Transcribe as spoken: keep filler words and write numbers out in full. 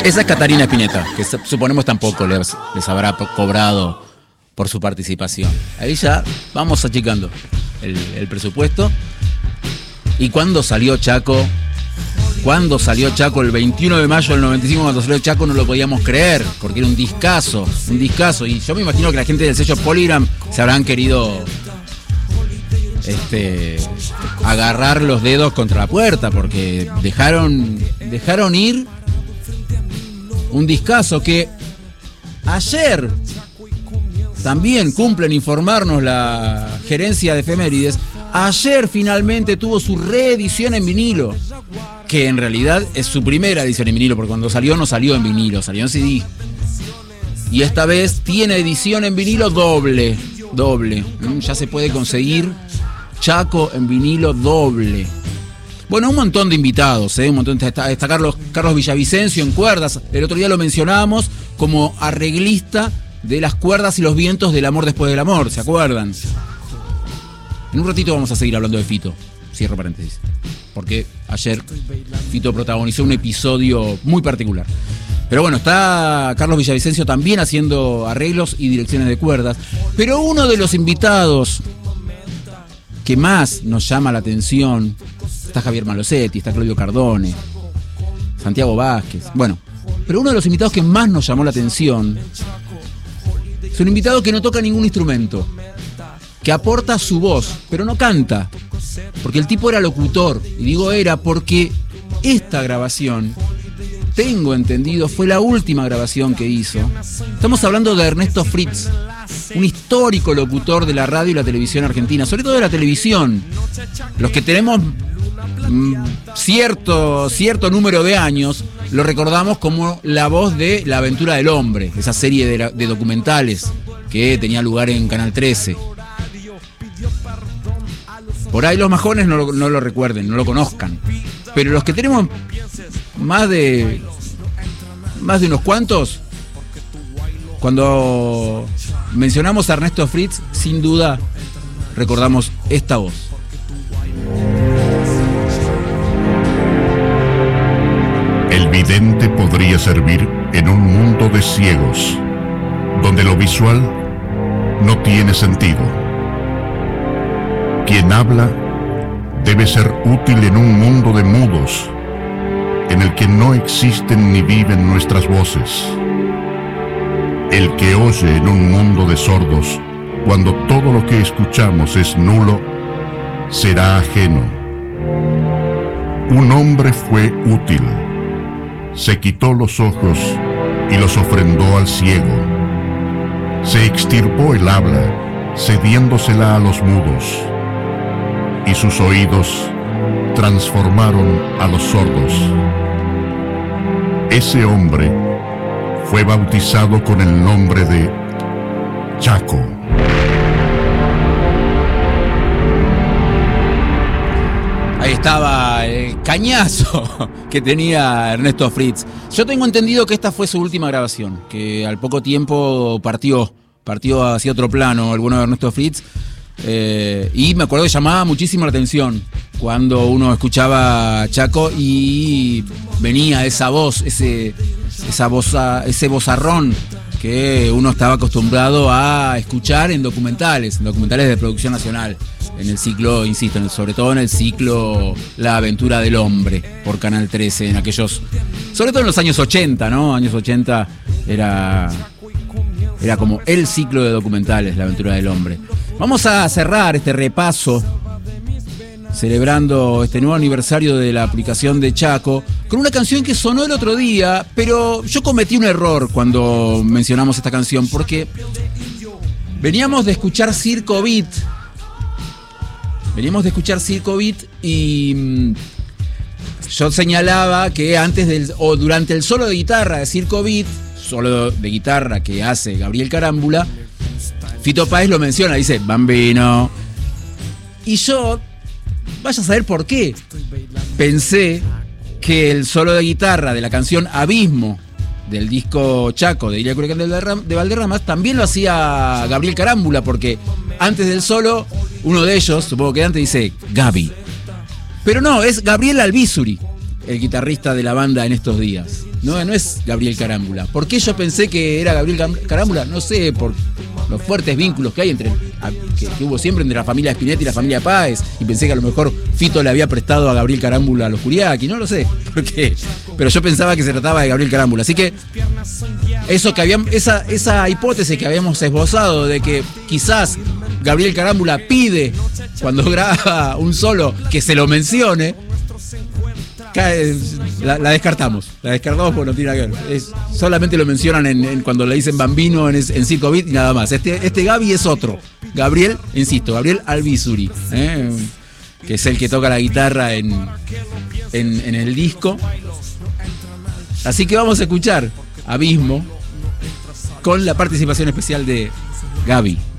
Esa es Catarina Spinetta, que suponemos tampoco les, les habrá cobrado por su participación. Ahí ya vamos achicando el, el presupuesto. ¿Y cuándo salió Chaco? Cuando salió Chaco, el veintiuno de mayo del noventa y cinco, cuando salió Chaco, no lo podíamos creer, porque era un discazo, un discazo. Y yo me imagino que la gente del sello Polygram se habrán querido este, agarrar los dedos contra la puerta, porque dejaron, dejaron ir un discazo que ayer también cumplen informarnos la gerencia de Efemérides. Ayer finalmente tuvo su reedición en vinilo, que en realidad es su primera edición en vinilo, porque cuando salió no salió en vinilo, salió en C D. Y esta vez tiene edición en vinilo doble, doble. Ya se puede conseguir Chaco en vinilo doble. Bueno, un montón de invitados, ¿eh? Un montón. Está, está Carlos, Carlos Villavicencio en cuerdas. El otro día lo mencionábamos como arreglista de las cuerdas y los vientos del amor después del amor, ¿se acuerdan? En un ratito vamos a seguir hablando de Fito. Cierro paréntesis. Porque ayer Fito protagonizó un episodio muy particular. Pero bueno, está Carlos Villavicencio también haciendo arreglos y direcciones de cuerdas. Pero uno de los invitados que más nos llama la atención, está Javier Malosetti, está Claudio Cardone, Santiago Vázquez. Bueno, pero uno de los invitados que más nos llamó la atención es un invitado que no toca ningún instrumento, que aporta su voz, pero no canta, porque el tipo era locutor. Y digo era porque esta grabación, tengo entendido, fue la última grabación que hizo. Estamos hablando de Ernesto Fritz, un histórico locutor de la radio y la televisión argentina, sobre todo de la televisión. Los que tenemos mm, cierto, cierto número de años, lo recordamos como la voz de La Aventura del Hombre, esa serie de, de documentales que tenía lugar en Canal trece. Por ahí los más jóvenes no lo, no lo recuerden, no lo conozcan. Pero los que tenemos más de más de unos cuantos, cuando mencionamos a Ernesto Fritz, sin duda recordamos esta voz. El vidente podría servir en un mundo de ciegos, donde lo visual no tiene sentido. Quien habla debe ser útil en un mundo de mudos, en el que no existen ni viven nuestras voces. El que oye en un mundo de sordos, cuando todo lo que escuchamos es nulo, será ajeno. Un hombre fue útil, se quitó los ojos y los ofrendó al ciego. Se extirpó el habla, cediéndosela a los mudos, y sus oídos transformaron a los sordos. Ese hombre fue bautizado con el nombre de Chaco. Ahí estaba el cañazo que tenía Ernesto Fritz. Yo tengo entendido que esta fue su última grabación, que al poco tiempo partió, partió hacia otro plano el bueno de Ernesto Fritz. Eh, y me acuerdo que llamaba muchísimo la atención cuando uno escuchaba Chaco y venía esa voz, ese, esa voz, ese vozarrón que uno estaba acostumbrado a escuchar en documentales, en documentales de producción nacional, en el ciclo, insisto, sobre todo en el ciclo La Aventura del Hombre por Canal trece, en aquellos, sobre todo en los años ochenta, ¿no? Años ochenta era, era como el ciclo de documentales, La Aventura del Hombre. Vamos a cerrar este repaso celebrando este nuevo aniversario de la aplicación de Chaco con una canción que sonó el otro día, pero yo cometí un error cuando mencionamos esta canción, porque veníamos de escuchar Circo Beat veníamos de escuchar Circo Beat y mmm, yo señalaba que antes del o durante el solo de guitarra de Circo Beat, solo de guitarra que hace Gabriel Carámbula, Fito Páez lo menciona, dice Bambino. Y yo, vaya a saber por qué, pensé que el solo de guitarra de la canción Abismo del disco Chaco de Ilia Huracán de Valderramas también lo hacía Gabriel Carámbula, porque antes del solo, uno de ellos, supongo que antes, dice Gaby. Pero no, es Gabriel Albizuri, el guitarrista de la banda en estos días. No, no es Gabriel Carámbula. ¿Por qué yo pensé que era Gabriel Carámbula? No sé, por los fuertes vínculos que hay entre que, que hubo siempre entre la familia Spinetta y la familia Páez, y pensé que a lo mejor Fito le había prestado a Gabriel Carámbula a los Curiaki, no lo sé, porque, pero yo pensaba que se trataba de Gabriel Carámbula. Así que eso que habíamos, esa, esa hipótesis que habíamos esbozado de que quizás Gabriel Carámbula pide cuando graba un solo que se lo mencione, La, la descartamos, la descartamos porque no tiene nada que ver. Es, solamente lo mencionan en, en cuando le dicen Bambino en, en Circo Beat y nada más. Este, este Gaby es otro. Gabriel, insisto, Gabriel Albizuri, ¿eh? Que es el que toca la guitarra en, en, en el disco. Así que vamos a escuchar Abismo con la participación especial de Gaby.